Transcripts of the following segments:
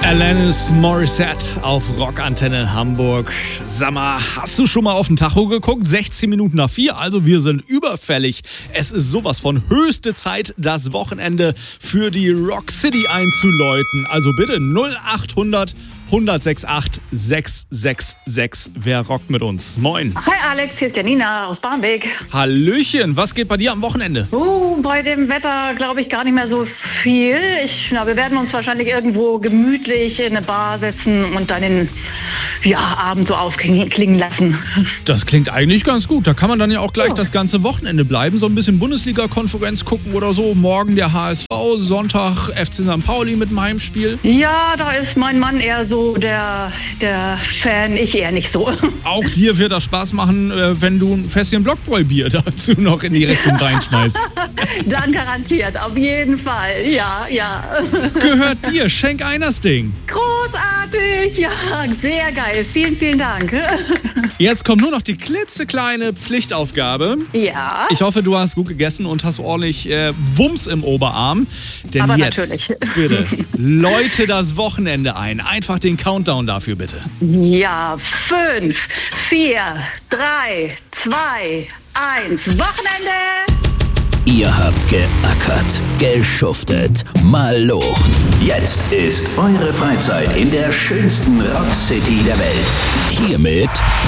Alanis Morissette auf Rockantenne Hamburg. Sag mal, hast du schon mal auf den Tacho geguckt? 16 Minuten nach 4, also wir sind überfällig. Es ist sowas von höchste Zeit, das Wochenende für die Rock City einzuläuten. Also bitte 0800 1068 666. Wer rockt mit uns? Moin. Hi Alex, hier ist Janina aus Barmbek. Hallöchen, was geht bei dir am Wochenende? Bei dem Wetter glaube ich gar nicht mehr so viel. Wir werden uns wahrscheinlich irgendwo gemütlich in eine Bar setzen und dann den Abend so ausklingen lassen. Das klingt eigentlich ganz gut. Da kann man dann ja auch gleich das ganze Wochenende bleiben. So ein bisschen Bundesliga-Konferenz gucken oder so. Morgen der HSV, Sonntag FC St. Pauli mit meinem Spiel. Ja, da ist mein Mann eher so der Fan, ich eher nicht so. Auch dir wird das Spaß machen, wenn du ein Fässchen Blockbräu-Bier dazu noch in die Rechnung reinschmeißt. Dann garantiert, auf jeden Fall. Ja. Gehört dir, schenk einers Ding. Großartig, ja, sehr geil. Vielen, vielen Dank. Jetzt kommt nur noch die klitzekleine Pflichtaufgabe. Ja. Ich hoffe, du hast gut gegessen und hast ordentlich Wumms im Oberarm. Denn aber jetzt, natürlich. bitte, läute das Wochenende ein. Einfach den Countdown dafür, bitte. Ja, 5, 4, 3, 2, 1, Wochenende! Ihr habt geackert, geschuftet, malocht. Jetzt ist eure Freizeit in der schönsten Rockcity der Welt. Hiermit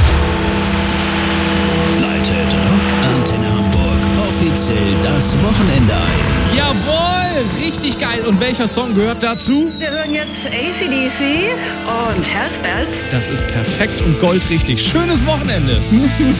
leitet Rockantenne Hamburg offiziell das Wochenende ein. Jawohl, richtig geil. Und welcher Song gehört dazu? Wir hören jetzt AC/DC und Hellspells. Das ist perfekt und goldrichtig. Schönes Wochenende.